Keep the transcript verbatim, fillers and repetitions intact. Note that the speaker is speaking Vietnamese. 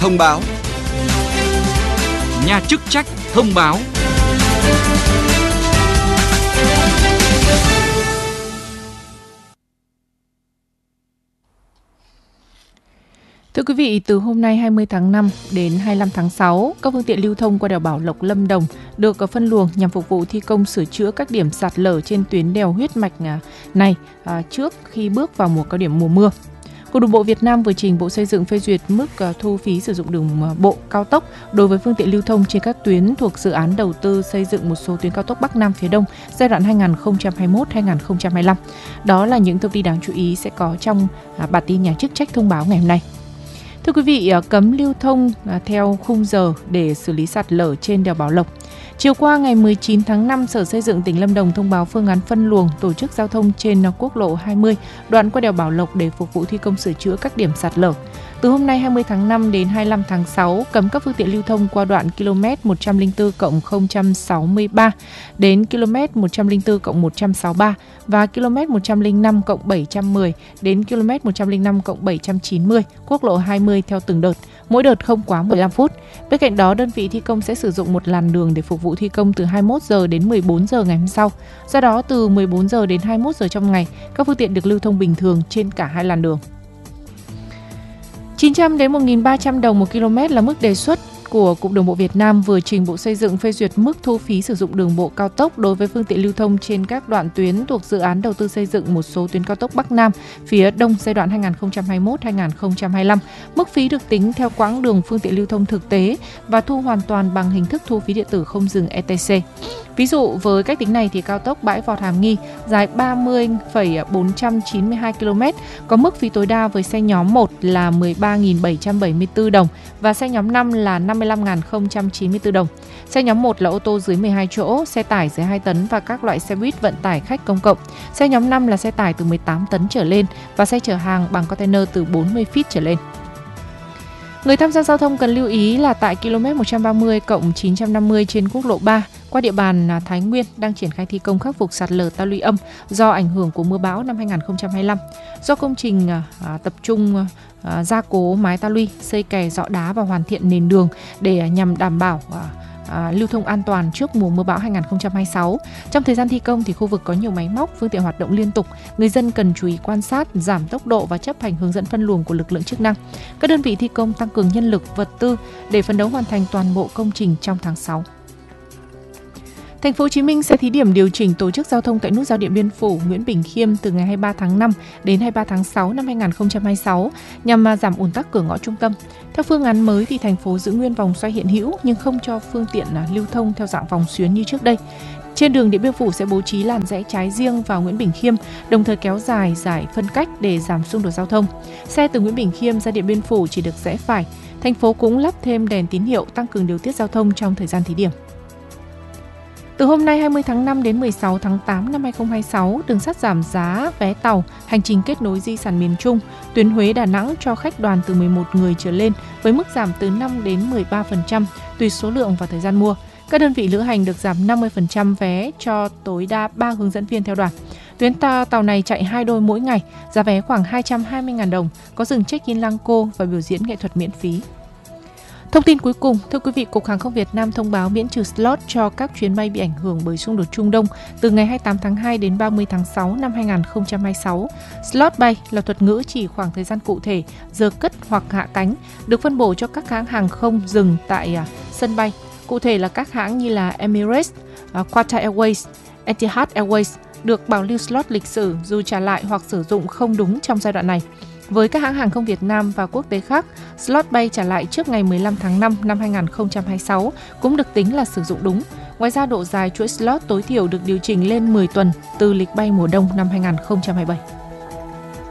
thông báo. Nhà chức trách thông báo. Thưa quý vị, từ hôm nay hai mươi tháng năm đến hai mươi lăm tháng sáu, các phương tiện lưu thông qua đèo Bảo Lộc, Lâm Đồng được phân luồng nhằm phục vụ thi công sửa chữa các điểm sạt lở trên tuyến đèo huyết mạch này trước khi bước vào mùa cao điểm mùa mưa. Cục Đường bộ Việt Nam vừa trình Bộ Xây dựng phê duyệt mức thu phí sử dụng đường bộ cao tốc đối với phương tiện lưu thông trên các tuyến thuộc dự án đầu tư xây dựng một số tuyến cao tốc Bắc Nam phía Đông giai đoạn hai nghìn không trăm hai mươi mốt đến hai nghìn không trăm hai mươi lăm. Đó là những thông tin đáng chú ý sẽ có trong bản tin nhà chức trách thông báo ngày hôm nay. Thưa quý vị, cấm lưu thông theo khung giờ để xử lý sạt lở trên đèo Bảo Lộc. Chiều qua ngày mười chín tháng năm, Sở Xây dựng tỉnh Lâm Đồng thông báo phương án phân luồng tổ chức giao thông trên quốc lộ hai mươi đoạn qua đèo Bảo Lộc để phục vụ thi công sửa chữa các điểm sạt lở. Từ hôm nay hai mươi tháng năm đến hai mươi lăm tháng sáu, cấm các phương tiện lưu thông qua đoạn km một trăm lẻ bốn cộng không trăm sáu mươi ba đến km một trăm lẻ bốn cộng một trăm sáu mươi ba và km một trăm lẻ năm cộng bảy trăm mười đến km một trăm lẻ năm cộng bảy trăm chín mươi, quốc lộ hai mươi theo từng đợt, mỗi đợt không quá mười lăm phút. Bên cạnh đó, đơn vị thi công sẽ sử dụng một làn đường để phục vụ thi công từ hai mươi mốt giờ đến mười bốn giờ ngày hôm sau. Do đó, từ mười bốn giờ đến hai mươi mốt giờ trong ngày, các phương tiện được lưu thông bình thường trên cả hai làn đường. chín trăm đến một nghìn ba trăm đồng một km là mức đề xuất của Cục Đường bộ Việt Nam vừa trình Bộ Xây dựng phê duyệt mức thu phí sử dụng đường bộ cao tốc đối với phương tiện lưu thông trên các đoạn tuyến thuộc dự án đầu tư xây dựng một số tuyến cao tốc Bắc Nam phía Đông giai đoạn hai nghìn không trăm hai mươi mốt đến hai nghìn không trăm hai mươi lăm. Mức phí được tính theo quãng đường phương tiện lưu thông thực tế và thu hoàn toàn bằng hình thức thu phí điện tử không dừng e tê xê. Ví dụ với cách tính này thì cao tốc Bãi Vọt Hàm Nghi dài ba mươi phẩy bốn trăm chín mươi hai ki lô mét có mức phí tối đa với xe nhóm một là mười ba nghìn bảy trăm bảy mươi tư đồng và xe nhóm năm là năm mươi lăm nghìn không trăm chín mươi tư đồng. Xe nhóm một là ô tô dưới mười hai chỗ, xe tải dưới hai tấn và các loại xe buýt vận tải khách công cộng. Xe nhóm năm là xe tải từ mười tám tấn trở lên và xe chở hàng bằng container từ bốn mươi feet trở lên. Người tham gia giao thông cần lưu ý là tại km một trăm ba mươi cộng chín trăm năm mươi trên quốc lộ ba qua địa bàn Thái Nguyên đang triển khai thi công khắc phục sạt lở ta luy âm do ảnh hưởng của mưa bão năm hai nghìn không trăm hai mươi lăm. Do công trình à, tập trung à, gia cố mái ta luy, xây kè dọ đá và hoàn thiện nền đường để à, nhằm đảm bảo à, À, lưu thông an toàn trước mùa mưa bão hai nghìn không trăm hai mươi sáu. Trong thời gian thi công thì khu vực có nhiều máy móc, phương tiện hoạt động liên tục, người dân cần chú ý quan sát, giảm tốc độ và chấp hành hướng dẫn phân luồng của lực lượng chức năng. Các đơn vị thi công tăng cường nhân lực, vật tư để phấn đấu hoàn thành toàn bộ công trình trong tháng sáu. Thành phố Hồ Chí Minh sẽ thí điểm điều chỉnh tổ chức giao thông tại nút giao Điện Biên Phủ, Nguyễn Bỉnh Khiêm từ ngày hai mươi ba tháng năm đến hai mươi ba tháng sáu năm hai nghìn không trăm hai mươi sáu nhằm giảm ùn tắc cửa ngõ trung tâm. Theo phương án mới thì thành phố giữ nguyên vòng xoay hiện hữu nhưng không cho phương tiện lưu thông theo dạng vòng xuyến như trước đây. Trên đường Điện Biên Phủ sẽ bố trí làn rẽ trái riêng vào Nguyễn Bỉnh Khiêm, đồng thời kéo dài giải phân cách để giảm xung đột giao thông. Xe từ Nguyễn Bỉnh Khiêm ra Điện Biên Phủ chỉ được rẽ phải. Thành phố cũng lắp thêm đèn tín hiệu tăng cường điều tiết giao thông trong thời gian thí điểm. Từ hôm nay hai mươi tháng năm đến mười sáu tháng tám năm hai nghìn không trăm hai mươi sáu, đường sắt giảm giá vé tàu hành trình kết nối di sản miền Trung, tuyến Huế Đà Nẵng cho khách đoàn từ mười một người trở lên với mức giảm từ năm đến mười ba phần trăm tùy số lượng và thời gian mua. Các đơn vị lữ hành được giảm năm mươi phần trăm vé cho tối đa ba hướng dẫn viên theo đoàn. Tuyến tàu, tàu này chạy hai đôi mỗi ngày, giá vé khoảng hai trăm hai mươi nghìn đồng, có dừng check-in lăng cô và biểu diễn nghệ thuật miễn phí. Thông tin cuối cùng, thưa quý vị, Cục Hàng không Việt Nam thông báo miễn trừ slot cho các chuyến bay bị ảnh hưởng bởi xung đột Trung Đông từ ngày hai mươi tám tháng hai đến ba mươi tháng sáu năm hai nghìn không trăm hai mươi sáu. Slot bay là thuật ngữ chỉ khoảng thời gian cụ thể, giờ cất hoặc hạ cánh, được phân bổ cho các hãng hàng không dừng tại uh, sân bay. Cụ thể là các hãng như là Emirates, uh, Qatar Airways, Etihad Airways được bảo lưu slot lịch sử dù trả lại hoặc sử dụng không đúng trong giai đoạn này. Với các hãng hàng không Việt Nam và quốc tế khác, slot bay trả lại trước ngày mười lăm tháng năm năm hai nghìn không trăm hai mươi sáu cũng được tính là sử dụng đúng. Ngoài ra, độ dài chuỗi slot tối thiểu được điều chỉnh lên mười tuần từ lịch bay mùa đông năm hai nghìn không trăm hai mươi bảy.